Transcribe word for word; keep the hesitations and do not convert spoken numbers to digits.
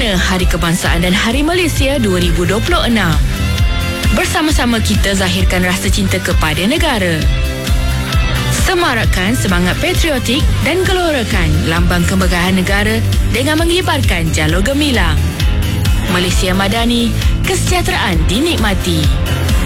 Sempena Hari Kebangsaan dan Hari Malaysia dua ribu dua puluh enam. Bersama-sama kita zahirkan rasa cinta kepada negara. Semarakkan semangat patriotik dan gelorakan lambang kemegahan negara dengan mengibarkan jalur gemilang. Malaysia Madani, kesejahteraan dinikmati.